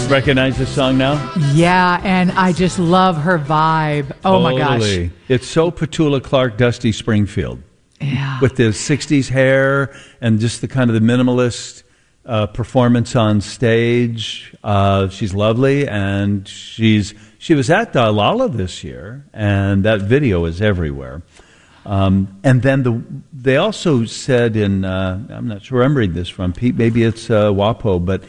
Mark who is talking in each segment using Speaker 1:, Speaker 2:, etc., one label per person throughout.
Speaker 1: Recognize this song now?
Speaker 2: Yeah, and I just love her vibe. Oh, my gosh.
Speaker 1: It's so Petula Clark, Dusty Springfield.
Speaker 2: Yeah.
Speaker 1: With the 60s hair and just the kind of the minimalist performance on stage. She's lovely, and she was at Dalala this year, and that video is everywhere. And then they also said in, I'm not sure where I'm reading this from, Pete, maybe it's WAPO, but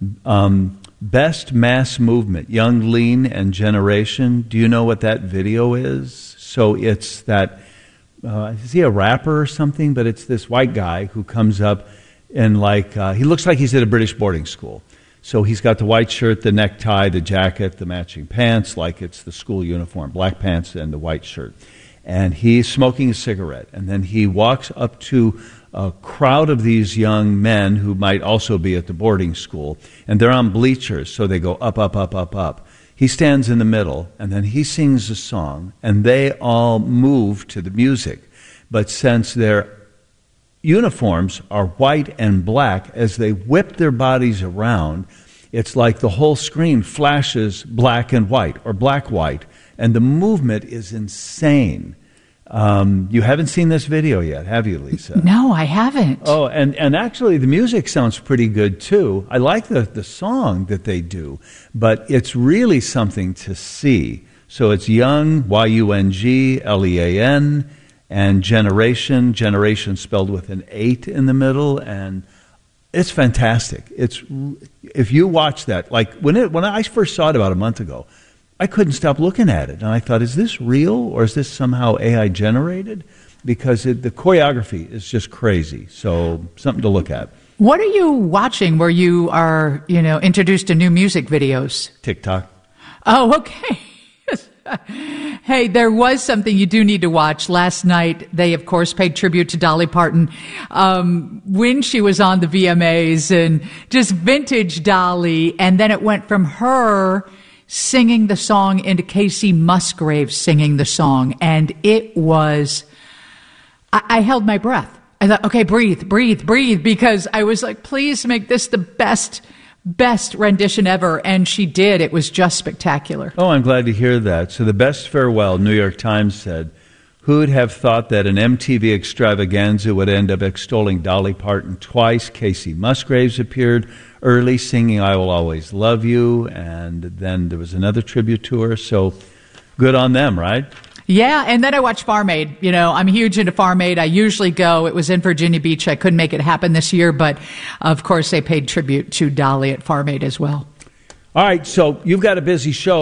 Speaker 1: Best Mass Movement, Young, Lean, and Generation. Do you know what that video is? So it's that, is he a rapper or something? But it's this white guy who comes up and he looks like he's at a British boarding school. So he's got the white shirt, the necktie, the jacket, the matching pants, like it's the school uniform, black pants and the white shirt. And he's smoking a cigarette. And then he walks up to a crowd of these young men who might also be at the boarding school, and they're on bleachers, so they go up, up, up, up, up. He stands in the middle, and then he sings a song, and they all move to the music. But since their uniforms are white and black, as they whip their bodies around, it's like the whole screen flashes black and white, or black-white, and the movement is insane. You haven't seen this video yet, have you, Lisa?
Speaker 2: No, I haven't.
Speaker 1: Oh, and actually the music sounds pretty good, too. I like the song that they do, but it's really something to see. So it's Young, Y-U-N-G-L-E-A-N, and Generation spelled with an 8 in the middle, and it's fantastic. If you watch that, like when I first saw it about a month ago, I couldn't stop looking at it. And I thought, is this real or is this somehow AI generated? Because the choreography is just crazy. So something to look at.
Speaker 2: What are you watching where you are, introduced to new music videos?
Speaker 1: TikTok.
Speaker 2: Oh, okay. Hey, there was something you do need to watch. Last night, they, of course, paid tribute to Dolly Parton when she was on the VMAs, and just vintage Dolly. And then it went from her singing the song into Casey Musgraves singing the song. And it was, I held my breath. I thought, okay, breathe, because I was like, please make this the best rendition ever. And she did. It was just spectacular.
Speaker 1: Oh, I'm glad to hear that. So the best farewell, New York Times said, who'd have thought that an MTV extravaganza would end up extolling Dolly Parton twice? Casey Musgraves appeared early singing I Will Always Love You, and then there was another tribute to her, so good on them, right?
Speaker 2: Yeah, and then I watched Farm Aid. I'm huge into Farm Aid. I usually go. It was in Virginia Beach. I couldn't make it happen this year, but of course they paid tribute to Dolly at Farm Aid as well.
Speaker 1: All right, so you've got a busy show.